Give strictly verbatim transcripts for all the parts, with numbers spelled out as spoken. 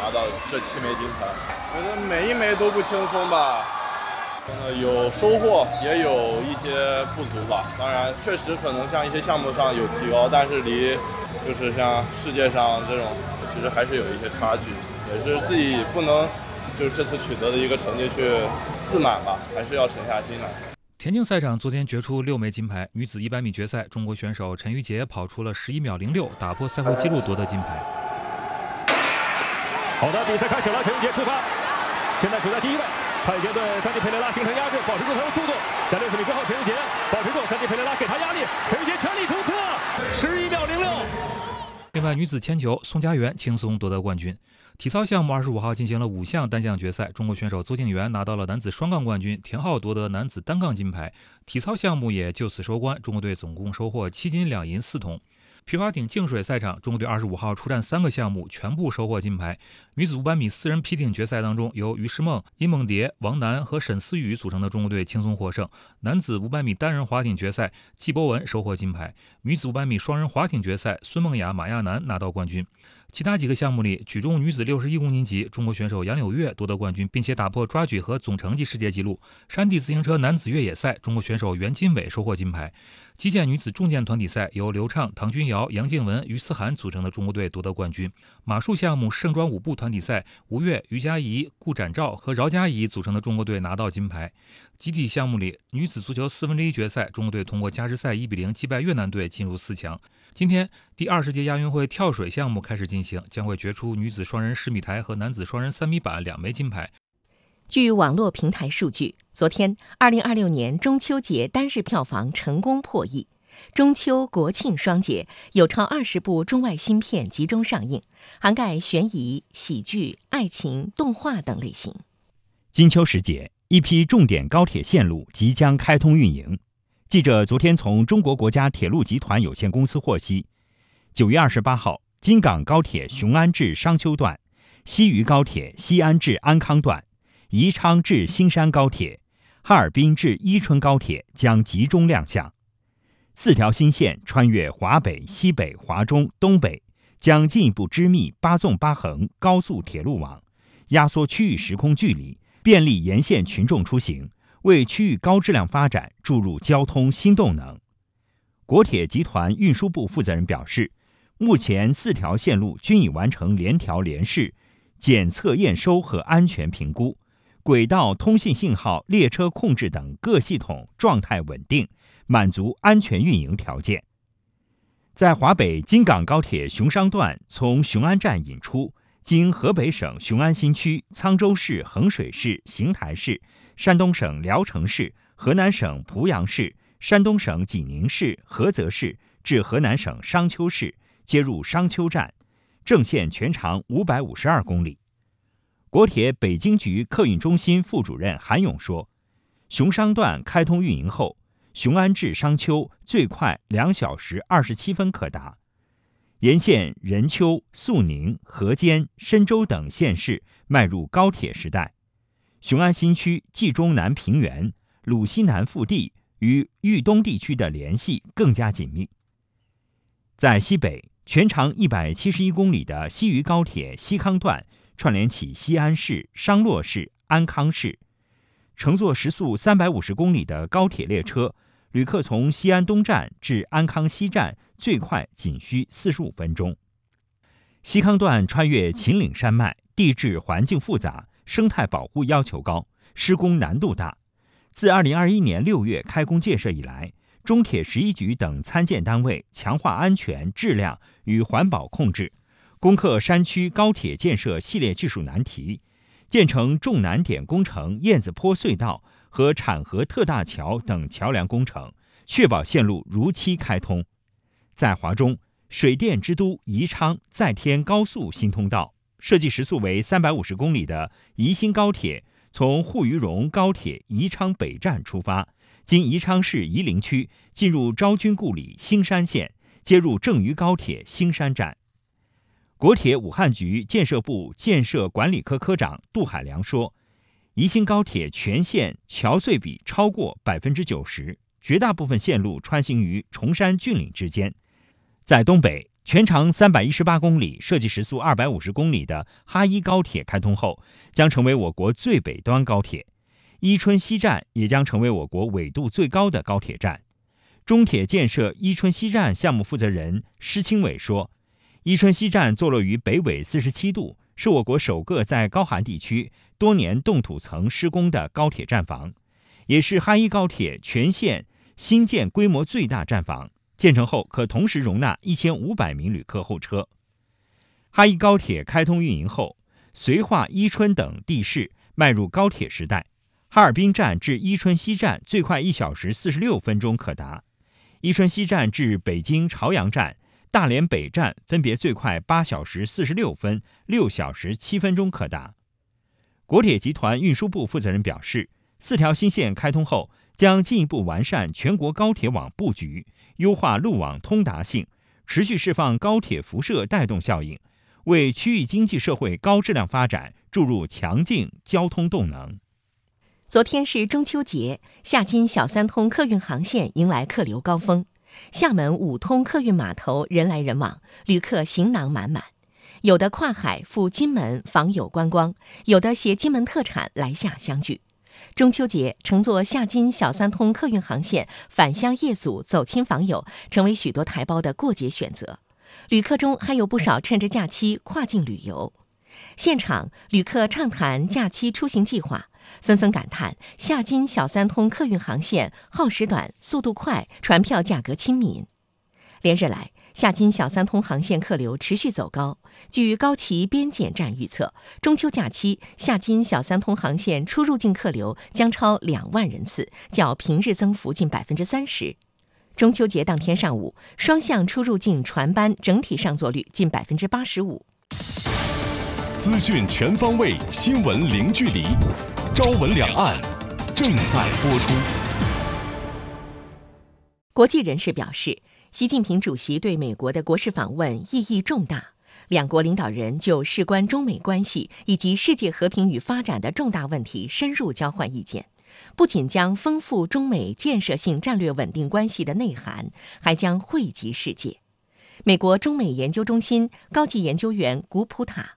拿到这七枚金牌。我觉得每一枚都不轻松吧，呃，有收获，也有一些不足吧。当然，确实可能像一些项目上有提高，但是离就是像世界上这种，其实还是有一些差距，也是自己不能就是这次取得的一个成绩去自满吧，还是要沉下心来。 田径赛场昨天决出六枚金牌，女子一百米决赛，中国选手陈芋洁跑出了十一秒零六，打破赛会纪录夺得金牌。 好的，比赛开始了，陈芋洁出发，现在处在第一位。蔡杰对山地佩雷拉形成压制，保持住他的速度。在六十米之后，陈芋洁保持住，山地佩雷拉给他压力，陈芋洁全力冲刺，十一秒零六。 另外，女子铅球，宋家媛轻松夺得冠军。体操项目二十五号进行了五项单项决赛，中国选手邹敬园拿到了男子双杠冠军，田浩夺得男子单杠金牌。体操项目也就此收官，中国队总共收获七金两银四铜。皮划艇净水赛场，中国队二十五号出战三个项目，全部收获金牌。女子五百米四人皮艇决赛当中，由于诗梦、殷梦蝶、王楠和沈思雨组成的中国队轻松获胜。男子五百米单人划艇决赛，季博文收获金牌。女子五百米双人划艇决赛，孙梦雅、马亚楠拿到冠军。其他几个项目里，举重女子六十一公斤级，中国选手杨柳月夺得冠军，并且打破抓举和总成绩世界纪录。山地自行车男子越野赛，中国选手袁金伟收获金牌。击剑女子重剑团体赛，由刘畅、唐君瑶、杨静雯、于思涵组成的中国队夺得冠军。马术项目盛装舞步团体赛，吴越、于佳怡、顾展照和饶佳怡组成的中国队拿到金牌。集体项目里，女子足球四分之一决赛，中国队通过加时赛一比零击败越南队，进入四强。今天，第二十届亚运会跳水项目开始进行，将会决出女子双人十米台和男子双人三米板两枚金牌。 据网络平台数据，昨天二零二六年中秋节单日票房成功破亿。中秋国庆双节有超二十部中外新片集中上映，涵盖悬疑、喜剧、爱情、动画等类型。 金秋时节，一批重点高铁线路即将开通运营。记者昨天从中国国家铁路集团有限公司获悉，九月二十八号，京港高铁雄安至商丘段、西渝高铁西安至安康段、宜昌至新山高铁、哈尔滨至伊春高铁将集中亮相。四条新线穿越华北、西北、华中、东北，将进一步织密八纵八横高速铁路网，压缩区域时空距离，便利沿线群众出行，为区域高质量发展注入交通新动能。国铁集团运输部负责人表示，目前四条线路均已完成联调联试、检测验收和安全评估，轨道、通信信号、列车控制等各系统状态稳定，满足安全运营条件。在华北京港高铁雄商段从雄安站引出，经河北省雄安新区、沧州市、衡水市、邢台市、山东省聊城市、河南省濮阳市、山东省济宁市、菏泽市至河南省商丘市，接入商丘站，正线全长五百五十二公里。国铁北京局客运中心副主任韩勇说，雄商段开通运营后，雄安至商丘最快两小时二十七分可达。沿线任丘、肃宁、河间、深州等县市迈入高铁时代。雄安新区冀中南平原、鲁西南腹地与豫东地区的联系更加紧密。在西北，全长一百七十一公里的西渝高铁西康段串联起西安市、商洛市、安康市。乘坐时速三百五十公里的高铁列车，旅客从西安东站至安康西站最快仅需四十五分钟。西康段穿越秦岭山脉，地质环境复杂，生态保护要求高，施工难度大。自二零二一年六月开工建设以来，中铁十一局等参建单位强化安全、质量与环保控制，攻克山区高铁建设系列技术难题，建成重难点工程燕子坡隧道和产河特大桥等桥梁工程，确保线路如期开通。在华中，水电之都宜昌再添高速新通道，设计时速为三百五十公里的宜兴高铁从沪渝蓉高铁宜昌北站出发，经宜昌市夷陵区进入昭君故里兴山线，接入郑渝高铁兴山站。国铁武汉局建设部建设管理科科长杜海良说，宜兴高铁全线桥隧比超过 百分之九十， 绝大部分线路穿行于崇山峻岭之间。在东北， 全长三百一十八公里、设计时速二百五十公里的哈伊高铁开通后，将成为我国最北端高铁。伊春西站也将成为我国纬度最高的高铁站。中铁建设伊春西站项目负责人施清伟说，伊春西站坐落于北纬四十七度，是我国首个在高寒地区多年冻土层施工的高铁站房，也是哈伊高铁全线新建规模最大站房，建成后可同时容纳一千五百名旅客候车。哈伊高铁开通运营后，绥化、伊春等地市迈入高铁时代。哈尔滨站至伊春西站最快一小时四十六分钟可达，伊春西站至北京朝阳站、大连北站分别最快八小时四十六分、六小时七分钟可达。国铁集团运输部负责人表示，四条新线开通后，将进一步完善全国高铁网布局，优化路网通达性，持续释放高铁辐射带动效应，为区域经济社会高质量发展注入强劲交通动能。 昨天是中秋节，厦金小三通客运航线迎来客流高峰，厦门五通客运码头人来人往，旅客行囊满满。有的跨海赴金门访友观光，有的携金门特产来厦相聚。中秋节乘坐厦金小三通客运航线返乡业祖走亲访友，成为许多台胞的过节选择。旅客中还有不少趁着假期跨境旅游。现场旅客畅谈假期出行计划，纷纷感叹厦金小三通客运航线耗时短、速度快，船票价格亲民。连日来，厦金小三通航线客流持续走高。据高崎边检站预测，中秋假期厦金小三通航线出入境客流将超两万人次，较平日增幅近百分之三十。中秋节当天上午，双向出入境船班整体上座率近百分之八十五。 资讯全方位，新闻零距离。朝闻两岸正在播出。 国际人士表示，习近平主席对美国的国事访问意义重大，两国领导人就事关中美关系以及世界和平与发展的重大问题深入交换意见，不仅将丰富中美建设性战略稳定关系的内涵，还将惠及世界。美国中美研究中心高级研究员古普塔。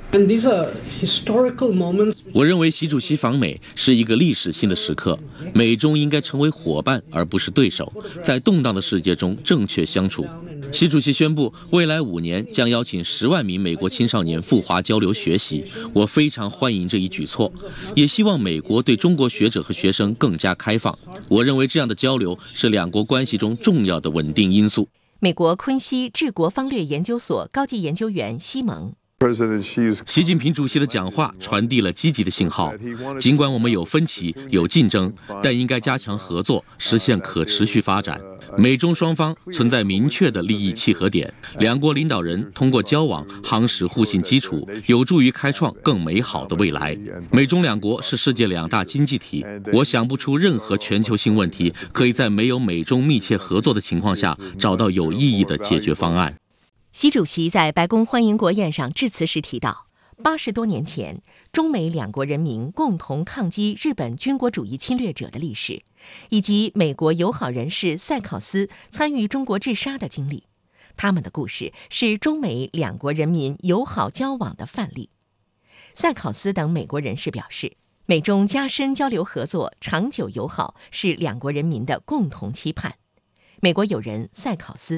我认为习主席访美是一个历史性的时刻，美中应该成为伙伴而不是对手，在动荡的世界中正确相处。习主席宣布，未来五年将邀请十万名美国青少年赴华交流学习，我非常欢迎这一举措，也希望美国对中国学者和学生更加开放。我认为这样的交流是两国关系中重要的稳定因素。 美国昆西治国方略研究所高级研究员西蒙。 习近平主席的讲话传递了积极的信号，尽管我们有分歧、有竞争，但应该加强合作，实现可持续发展。美中双方存在明确的利益契合点，两国领导人通过交往夯实互信基础，有助于开创更美好的未来。美中两国是世界两大经济体，我想不出任何全球性问题可以在没有美中密切合作的情况下找到有意义的解决方案。 习主席在白宫欢迎国宴上致辞时提到，八十多年前，中美两国人民共同抗击日本军国主义侵略者的历史，以及美国友好人士塞考斯参与中国治沙的经历。他们的故事是中美两国人民友好交往的范例。塞考斯等美国人士表示，美中加深交流合作、长久友好是两国人民的共同期盼。美国友人塞考斯。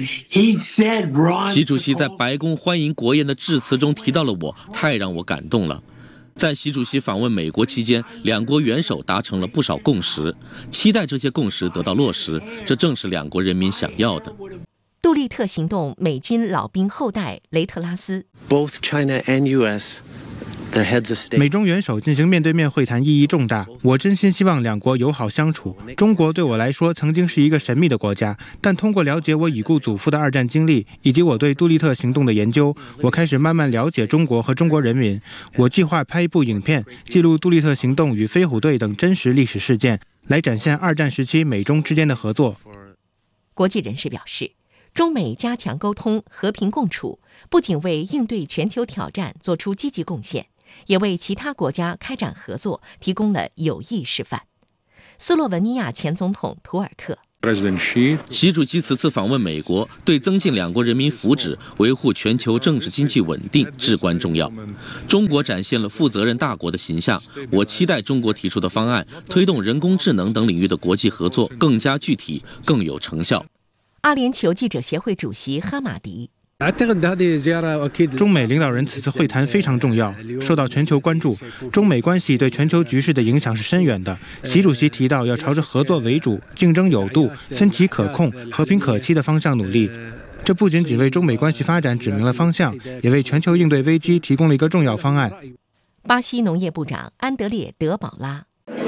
习主席在白宫欢迎国宴的致辞中提到了我，太让我感动了。在习主席访问美国期间，两国元首达成了不少共识，期待这些共识得到落实，这正是两国人民想要的。 杜立特行动美军老兵后代雷特拉斯。 Both China and U S 美中元首进行面对面会谈意义重大，我真心希望两国友好相处。中国对我来说曾经是一个神秘的国家，但通过了解我已故祖父的二战经历，以及我对杜立特行动的研究，我开始慢慢了解中国和中国人民。我计划拍一部影片，记录杜立特行动与飞虎队等真实历史事件，来展现二战时期美中之间的合作。 国际人士表示，中美加强沟通、和平共处，不仅为应对全球挑战做出积极贡献，也为其他国家开展合作提供了有益示范。斯洛文尼亚前总统图尔克。 习主席此次访问美国，对增进两国人民福祉、维护全球政治经济稳定至关重要。中国展现了负责任大国的形象，我期待中国提出的方案，推动人工智能等领域的国际合作更加具体、更有成效。 阿联酋记者协会主席哈马迪。 中美领导人此次会谈非常重要，受到全球关注。中美关系对全球局势的影响是深远的。习主席提到要朝着合作为主、竞争有度、分歧可控、和平可期的方向努力。这不仅仅为中美关系发展指明了方向，也为全球应对危机提供了一个重要方案。 巴西农业部长安德烈·德保拉。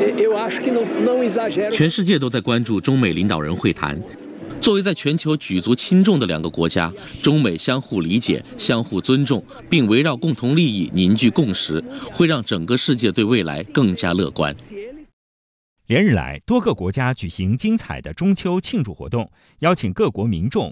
全世界都在关注中美领导人会谈。作为在全球举足轻重的两个国家，中美相互理解、相互尊重，并围绕共同利益凝聚共识，会让整个世界对未来更加乐观。 连日来，多个国家举行精彩的中秋庆祝活动，邀请各国民众